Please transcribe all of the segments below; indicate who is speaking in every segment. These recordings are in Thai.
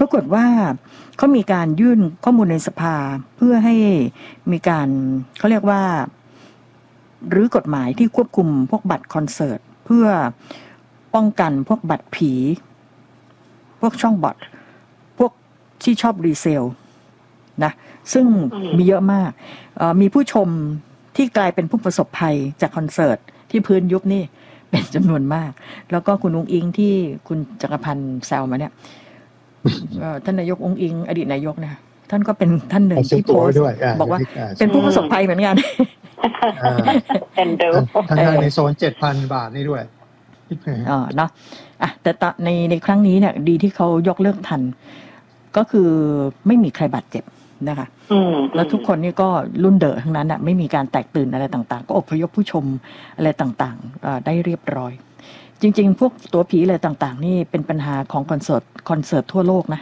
Speaker 1: ปรากฏว่าเขามีการยื่นข้อมูลในสภาเพื่อให้มีการเขาเรียกว่ารื้อกฎหมายที่ควบคุมพวกบัตรคอนเสิร์ตเพื่อป้องกันพวกบัตรผีพวกช่องบอทพวกที่ชอบรีเซลนะซึ่งมีเยอะมากมีผู้ชมที่กลายเป็นผู้ประสบภัยจากคอนเสิร์ตที่พื้นยุบนี่เป็นจำนวนมากแล้วก็คุณอุ๊งอิงที่คุณจักรพันธ์แซวมาเนี่ยท่านนายกอุ๊งอิงอดีตนายกนะท่านก็เป็นท่านหนึ่งที่โพสต์บอกว่าเป็นผู้ประสบภัยเหมือนกัน
Speaker 2: เป็นดู
Speaker 3: ทางในโซน 7,000 บาทนี่ด้วย
Speaker 1: เนาะแต่ในครั้งนี้เนี่ยดีที่เขายกเลิกทันก็คือไม่มีใครบาดเจ็บนะคะแล้วทุกคนนี่ก็รุ่นเดอะทั้งนั้นไม่มีการแตกตื่นอะไรต่างๆก็อพยพผู้ชมอะไรต่างๆได้เรียบร้อยจริงๆพวกตัวผีอะไรต่างๆนี่เป็นปัญหาของคอนเสิร์ตทั่วโลกนะ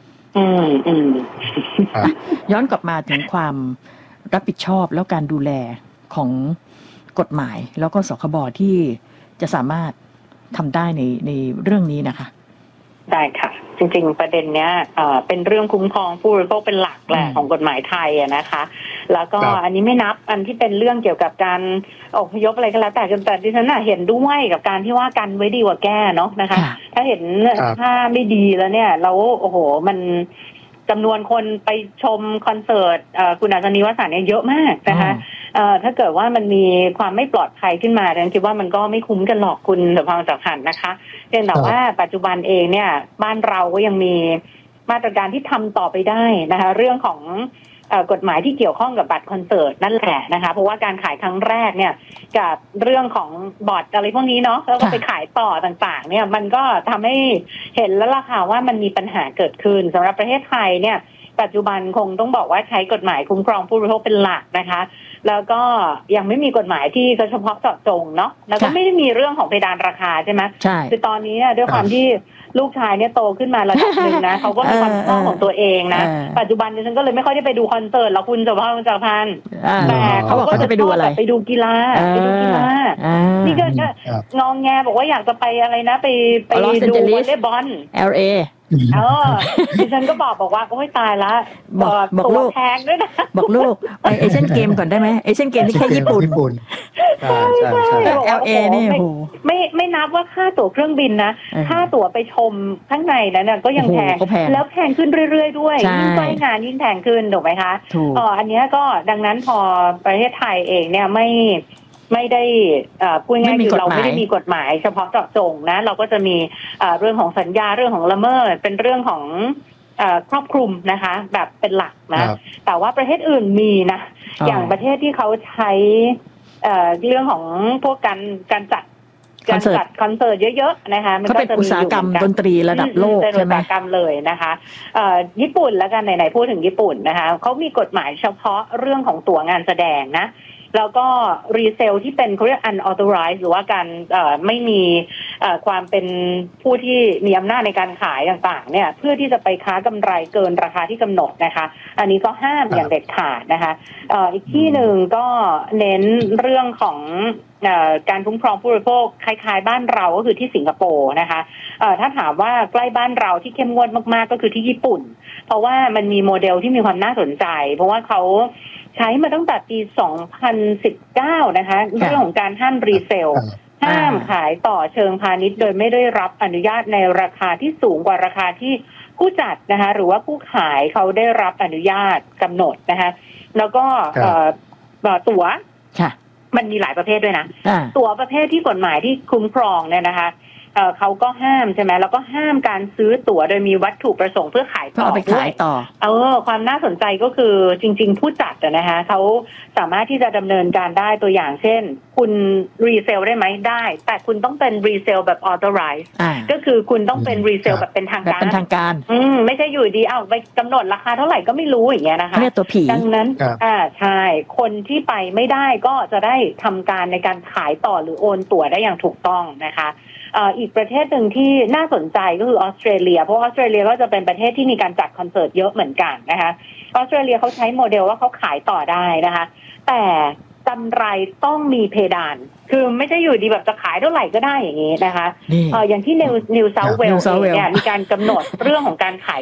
Speaker 1: ย้อนกลับมาถึงความรับผิดชอบแล้วการดูแลของกฎหมายแล้วก็สคบที่จะสามารถทำได้ในเรื่องนี้นะคะ
Speaker 2: ได้ค่ะจริงๆประเด็นเนี้ยเป็นเรื่องคุ้มครองผู้บริโภคเป็นหลักแหละของกฎหมายไทยนะคะแล้วก็อันนี้ไม่นับอันที่เป็นเรื่องเกี่ยวกับการอพยพอะไรก็แล้วแต่ดิฉันเห็นด้วยกับการที่ว่ากันไว้ดีกว่าแก้เนาะนะคะถ้าเห็นถ้าไม่ดีแล้วเนี่ยแล้วโอ้โหมันจำนวนคนไปชมคอนเสิร์ตคุณอัศนีวสันต์เนี่ยเยอะมากนะคะถ้าเกิดว่ามันมีความไม่ปลอดภัยขึ้นมาฉันคิดว่ามันก็ไม่คุ้มกันหรอกคุณสมพร จักรพันธ์นะคะเพียงแต่ว่าปัจจุบันเองเนี่ยบ้านเราก็ยังมีมาตรการที่ทำต่อไปได้นะคะเรื่องของกฎหมายที่เกี่ยวข้องกับบัตรคอนเสิร์ตนั่นแหละนะคะเพราะว่าการขายครั้งแรกเนี่ยกับเรื่องของบอทอะไรพวกนี้เนาะแล้วก็ไปขายต่อต่างๆเนี่ยมันก็ทำให้เห็นแล้วล่ะค่ะว่ามันมีปัญหาเกิดขึ้นสำหรับประเทศไทยเนี่ยปัจจุบันคงต้องบอกว่าใช้กฎหมายคุ้มครองผู้บริโภคเป็นหลักนะคะแล้วก็ยังไม่มีกฎหมายที่เฉพาะเจาะจงเนาะแล้วก็ไม่ได้มีเรื่องของเพดานราคาใช่ไหม
Speaker 1: ใช่
Speaker 2: คือตอนนี้ด้วยความที่ลูกชายเนี่ยโตขึ้นมาระดับหนึ่งนะเขาก็มีความชอบของตัวเองนะปัจจุบันดิฉันก็เลยไม่ค่อยได้ไปดูคอนเสิร์ตแล้วคุณจักรพันธ์แต่เขาก็จะไปดูอะไรไปดูกีฬานี่ก็งองแงบอกว่าอยากจะไปอะไรนะไปดูวอลเลย์บอล
Speaker 1: LA
Speaker 2: ดิฉันก็บอกว่าโอ้ยตายละ
Speaker 1: บอกลูกแพงด้วยนะบอกลูกไปเอเชียนเกมก่อนได้ไหมเอเชียนเกมนี่แค่ญี่ปุ่น
Speaker 3: ใช่
Speaker 1: LA นี่โห
Speaker 2: ไม่นับว่าค่าตั๋วเครื่องบินนะค่าตั๋วไปชมข้างในนั้นก็ยังแพงแล้วแพงขึ้นเรื่อยๆด้วยยิ่งใกล้งานยิ่งแพงขึ้นถูกไหมคะอันนี้ก็ดังนั้นพอประเทศไทยเองเนี่ยไม่ได้พูดง่ายคือเราไม่ได้มีกฎหมายเฉพาะเจาะจงนะเราก็จะมีเรื่องของสัญญาเรื่องของละเมิดเป็นเรื่องของครอบคลุมนะคะแบบเป็นหลักนะแต่ว่าประเทศอื่นมีนะอย่างประเทศที่เขาใช้เรื่องของพวกการจัดคอนเสิร์ตเยอะๆนะคะ
Speaker 1: มันก็เป็นอุตสาหกรรมดนตรีระดับโลกใช่ไหม
Speaker 2: อุตสาหกรรมเลยนะคะญี่ปุ่นแล้วกันไหนๆพูดถึงญี่ปุ่นนะคะเขามีกฎหมายเฉพาะเรื่องของตั๋วงานแสดงนะแล้วก็รีเซลที่เป็นเขาเรียก unauthorized หรือว่าการไม่มีความเป็นผู้ที่มีอำนาจในการขายต่างๆเนี่ยเพื่อที่จะไปค้ากำไรเกินราคาที่กำหนดนะคะอันนี้ก็ห้ามอย่างเด็ดขาดนะคะอีกที่หนึ่งก็เน้นเรื่องของการคุ้มครองผู้บริโภคคล้ายๆบ้านเราก็คือที่สิงคโปร์นะคะถ้าถามว่าใกล้บ้านเราที่เข้มงวดมากๆก็คือที่ญี่ปุ่นเพราะว่ามันมีโมเดลที่มีความน่าสนใจเพราะว่าเขาใช้มาตั้งแต่ปี 2019 นะคะเรื่องของการห้ามรีเซลห้ามขายต่อเชิงพาณิชย์โดยไม่ได้รับอนุญาตในราคาที่สูงกว่าราคาที่ผู้จัดนะคะหรือว่าผู้ขายเขาได้รับอนุญาตกำหนดนะคะแล้วก็ตั๋วมันมีหลายประเภทด้วยนะตั๋วประเภทที่กฎหมายที่คุ้มครองเนี่ยนะคะเขาก็ห้ามใช่ไหมแล้วก็ห้ามการซื้อตั๋วโดยมีวัตถุประสงค์เพื่อขายต่อ
Speaker 1: ด้วย
Speaker 2: ความน่าสนใจก็คือจริงๆผู้จัดนะคะเขาสามารถที่จะดำเนินการได้ตัวอย่างเช่นคุณรีเซลได้ไหมได้แต่คุณต้องเป็นรีเซลแบบ authorized ก็คือคุณต้องเป็นรีเซลแบบเป็นทางการไม่ใช่อยู่ดีไปกำหนดราคาเท่าไหร่ก็ไม่รู้อย่างเงี้ยนะคะ
Speaker 1: เรียกตัวผี
Speaker 2: ดังนั้นใช่คนที่ไปไม่ได้ก็จะได้ทำการในการขายต่อหรือโอนตั๋วได้อย่างถูกต้องนะคะอีกประเทศหนึ่งที่น่าสนใจก็คือออสเตรเลียเพราะออสเตรเลียก็จะเป็นประเทศที่มีการจัดคอนเสิร์ตเยอะเหมือนกันนะคะออสเตรเลียเขาใช้โมเดลว่าเขาขายต่อได้นะคะแต่กำไรต้องมีเพดานคือไม่ใช่อยู่ดีแบบจะขายเท่าไหร่ก็ได้อย่างนี้นะคะอย่างที่นิวเซาท์เวลส์เนี่ยมีการกำหนดเรื่องของการขาย